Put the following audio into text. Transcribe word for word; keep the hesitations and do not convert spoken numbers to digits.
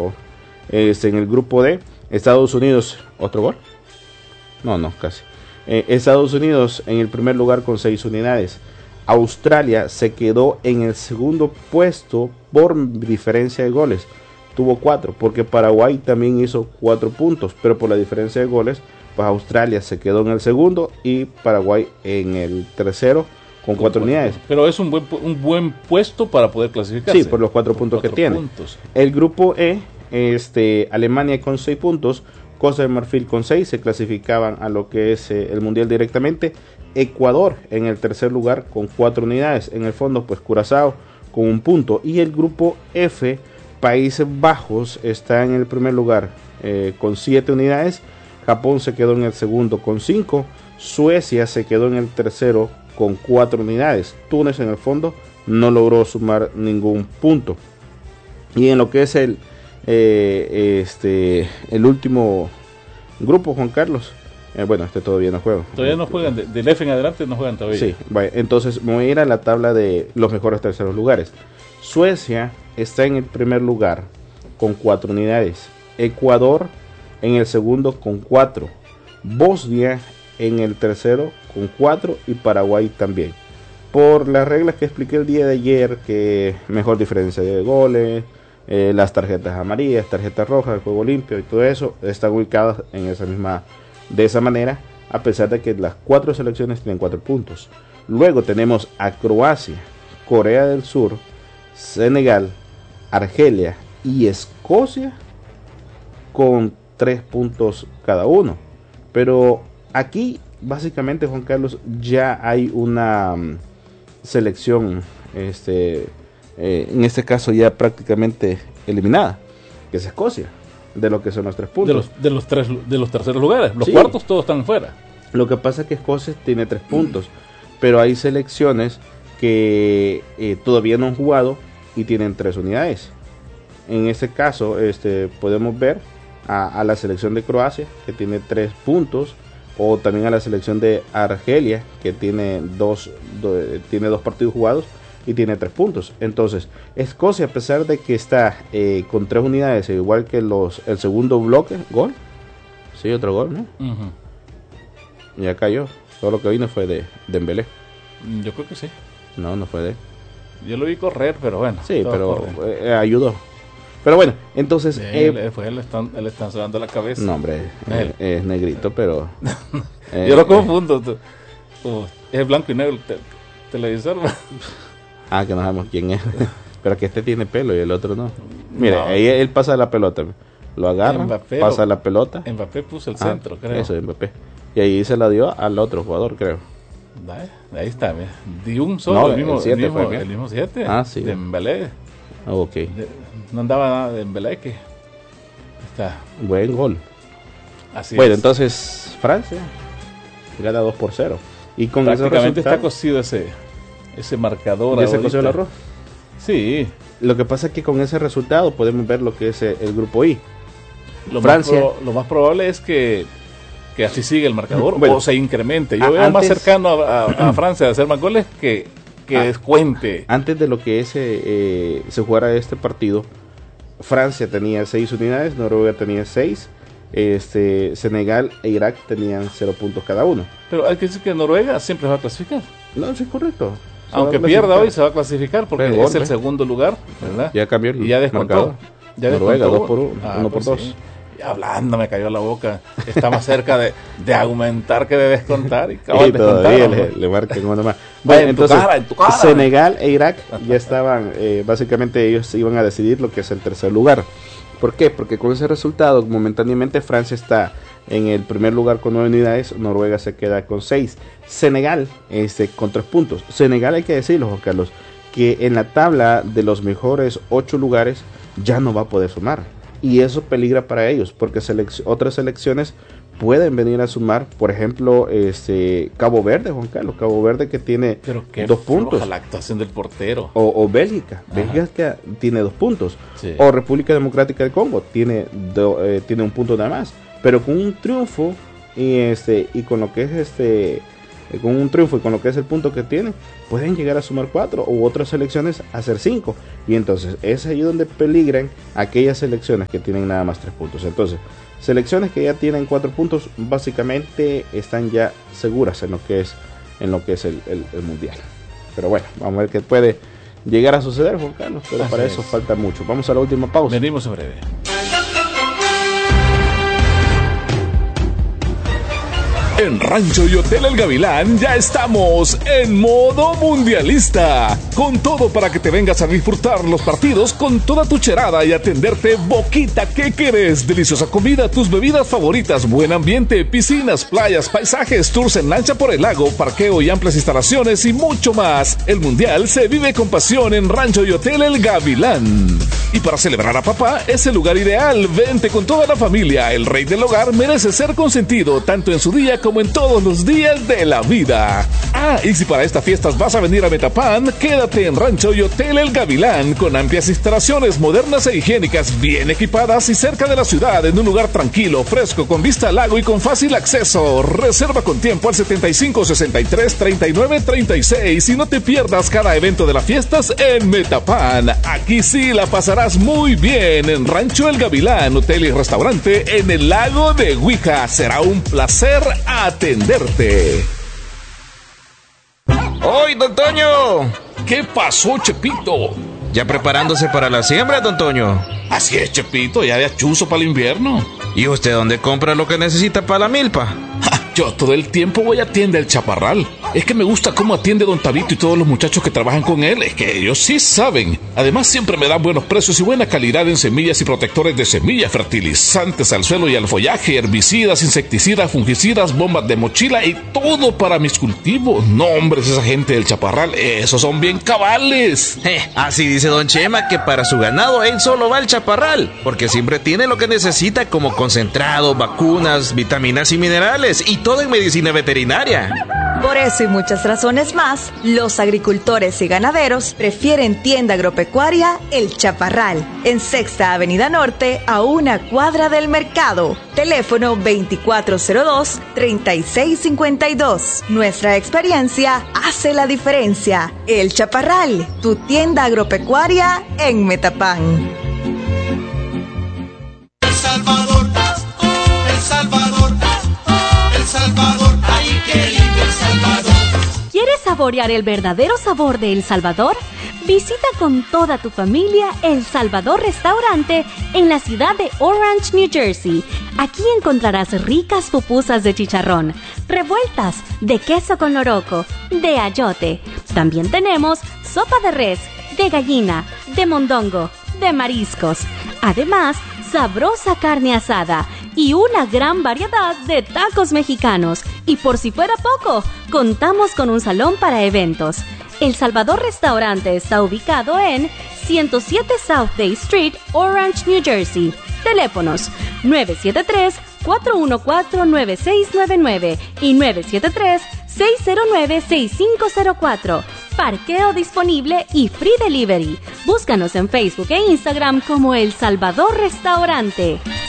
favor. Este, en el grupo D, Estados Unidos, ¿otro gol? No, no, casi. Eh, Estados Unidos en el primer lugar con seis unidades. Australia se quedó en el segundo puesto por diferencia de goles. Tuvo cuatro, porque Paraguay también hizo cuatro puntos, pero por la diferencia de goles, pues Australia se quedó en el segundo y Paraguay en el tercero con cuatro unidades. Pero es un buen, un buen puesto para poder clasificarse. Sí, por los cuatro puntos cuatro que tiene. Puntos. El grupo E, este, Alemania con seis puntos, Costa de Marfil con seis, se clasificaban a lo que es eh, el Mundial directamente. Ecuador en el tercer lugar con cuatro unidades. En el fondo, pues Curazao con un punto. Y el grupo F, Países Bajos, está en el primer lugar eh, con siete unidades. Japón se quedó en el segundo con cinco. Suecia se quedó en el tercero con cuatro unidades. Túnez en el fondo no logró sumar ningún punto. Y en lo que es el eh, este el último grupo, Juan Carlos, eh, bueno, este todavía no juega. Todavía no juegan, de, del F en adelante no juegan todavía. Sí, vaya, entonces voy a ir a la tabla de los mejores terceros lugares. Suecia está en el primer lugar con cuatro unidades. Ecuador en el segundo con cuatro. Bosnia en el tercero con cuatro y Paraguay también. Por las reglas que expliqué el día de ayer, que mejor diferencia de goles, eh, las tarjetas amarillas, tarjetas rojas, el juego limpio y todo eso, están ubicadas en esa misma, de esa manera, a pesar de que las cuatro selecciones tienen cuatro puntos. Luego tenemos a Croacia, Corea del Sur, Senegal, Argelia y Escocia con tres puntos cada uno. Pero aquí básicamente, Juan Carlos, ya hay una um, selección este eh, en este caso ya prácticamente eliminada, que es Escocia, de lo que son los tres puntos. De los, de los, tres, de los terceros lugares. Los sí. Cuartos todos están fuera. Lo que pasa es que Escocia tiene tres puntos, pero hay selecciones que eh, todavía no han jugado y tienen tres unidades. En este caso, este podemos ver a, a la selección de Croacia, que tiene tres puntos, o también a la selección de Argelia, que tiene dos, do, tiene dos partidos jugados y tiene tres puntos. Entonces, Escocia, a pesar de que está eh, con tres unidades, igual que los el segundo bloque, gol, sí, otro gol, ¿no? Uh-huh. Ya cayó. Todo lo que vino fue de Dembélé. Yo creo que sí. No, no fue de él. Yo lo vi correr, pero bueno. Sí, pero eh, ayudó. Pero bueno, entonces... Él, eh, fue él, le están, él están sonando la cabeza. No, hombre, es, es negrito, pero... eh, Yo lo confundo. Eh, oh, es blanco y negro el te, televisor. Ah, que no sabemos quién es. Pero que este tiene pelo y el otro no. Mira, no. Ahí él pasa la pelota. Lo agarra, Mbappé, pasa la pelota. Mbappé puso el ah, centro, creo. Eso, Mbappé. Y ahí se la dio al otro jugador, creo. Ahí está, mira. Di un solo, no, el mismo siete. El mismo, el mismo siete. Ah, sí. De Dembélé. Ah, ok. De, no andaba nada de Dembélé que está. Buen gol. Así bueno, es. entonces Francia gana dos por cero. Y con prácticamente está cocido ese ese marcador. ¿Ya se coció el arroz? Sí. Lo que pasa es que con ese resultado podemos ver lo que es el grupo I. Lo Francia. Más pro, lo más probable es que que así sigue el marcador bueno, o se incremente. Yo a, veo antes, más cercano a, a, a Francia de hacer más goles que, que a, descuente. Antes de lo que ese, eh, se jugara este partido, Francia tenía seis unidades, Noruega tenía seis, este, Senegal e Irak tenían cero puntos cada uno. Pero hay que decir que Noruega siempre va a clasificar. No, sí es correcto. Se Aunque pierda hoy, se va a clasificar porque Pero, es el segundo lugar, ¿verdad? Ya cambió el y ya descontó. Ya Noruega, descontó. dos por uno, ah, uno pues por sí. dos. Hablando me cayó la boca. Está más cerca de, de aumentar que de descontar. Y, y todavía le, le marcan uno más. Bueno, en entonces tu cara, en tu cara. Senegal e Irak ya estaban, eh, básicamente ellos iban a decidir lo que es el tercer lugar. ¿Por qué? Porque con ese resultado, momentáneamente Francia está en el primer lugar con nueve unidades, Noruega se queda con seis. Senegal este, con tres puntos. Senegal, hay que decirlo, Juan Carlos, que en la tabla de los mejores ocho lugares ya no va a poder sumar. Y eso peligra para ellos, porque selec- otras selecciones pueden venir a sumar, por ejemplo, este Cabo Verde, Juan Carlos, Cabo Verde que tiene Pero qué dos puntos. La actuación del portero. O, o Bélgica, Ajá. Bélgica que tiene dos puntos. Sí. O República Democrática del Congo tiene, do, eh, tiene un punto nada más. Pero con un triunfo y este y con lo que es este eh, con un triunfo y con lo que es el punto que tienen, pueden llegar a sumar cuatro u otras selecciones a hacer cinco. Y entonces es ahí donde peligran aquellas selecciones que tienen nada más tres puntos. Entonces, selecciones que ya tienen cuatro puntos básicamente están ya seguras en lo que es, en lo que es el, el, el mundial. Pero bueno, vamos a ver qué puede llegar a suceder, Juan Carlos, pero Así para es. eso falta mucho. Vamos a la última pausa. Venimos en breve. En Rancho y Hotel El Gavilán ya estamos en modo mundialista, con todo para que te vengas a disfrutar los partidos con toda tu cherada y atenderte boquita que querés, deliciosa comida, tus bebidas favoritas, buen ambiente, piscinas, playas, paisajes, tours en lancha por el lago, parqueo y amplias instalaciones y mucho más. El mundial se vive con pasión en Rancho y Hotel El Gavilán. Y para celebrar a papá es el lugar ideal. Vente con toda la familia. El rey del hogar merece ser consentido tanto en su día como en todos los días de la vida. Ah, y si para estas fiestas vas a venir a Metapan, quédate en Rancho y Hotel El Gavilán, con amplias instalaciones modernas e higiénicas, bien equipadas y cerca de la ciudad, en un lugar tranquilo, fresco, con vista al lago y con fácil acceso. Reserva con tiempo al setenta y cinco, sesenta y tres, treinta y nueve, treinta y seis y no te pierdas cada evento de las fiestas en Metapan. Aquí sí la pasarás muy bien en Rancho El Gavilán, hotel y restaurante en el lago de Huija. Será un placer atenderte. ¡Hoy, don Toño! ¿Qué pasó, Chepito? ¿Ya preparándose para la siembra, don Toño? Así es, Chepito, ya de achuzo para el invierno. ¿Y usted dónde compra lo que necesita para la milpa? Ja, yo todo el tiempo voy a Tienda El Chaparral. Es que me gusta cómo atiende don Tabito y todos los muchachos que trabajan con él. Es que ellos sí saben. Además, siempre me dan buenos precios y buena calidad en semillas y protectores de semillas, fertilizantes al suelo y al follaje, herbicidas, insecticidas, fungicidas, bombas de mochila y todo para mis cultivos. No, hombres, esa gente del Chaparral, esos son bien cabales. Eh, así dice don Chema que para su ganado él solo va al Chaparral, porque siempre tiene lo que necesita, como concentrado, vacunas, vitaminas y minerales, y todo en medicina veterinaria. Por eso y muchas razones más, los agricultores y ganaderos prefieren Tienda Agropecuaria El Chaparral, en Sexta Avenida Norte, a una cuadra del mercado. Teléfono veinticuatro cero dos, treinta y seis cincuenta y dos. Nuestra experiencia hace la diferencia. El Chaparral, tu tienda agropecuaria en Metapán. El Salvador, El Salvador, El Salvador, ay, qué lindo El Salvador. ¿Quieres saborear el verdadero sabor de El Salvador? Visita con toda tu familia El Salvador Restaurante en la ciudad de Orange, New Jersey. Aquí encontrarás ricas pupusas de chicharrón, revueltas de queso con loroco, de ayote. También tenemos sopa de res, de gallina, de mondongo, de mariscos. Además, sabrosa carne asada y una gran variedad de tacos mexicanos. Y por si fuera poco, contamos con un salón para eventos. El Salvador Restaurante está ubicado en ciento siete South Day Street, Orange, New Jersey. Teléfonos nueve siete tres, cuatro uno cuatro, nueve seis nueve nueve y nueve siete tres, seis cero nueve, seis cinco cero cuatro. Parqueo disponible y free delivery. Búscanos en Facebook e Instagram como El Salvador Restaurante.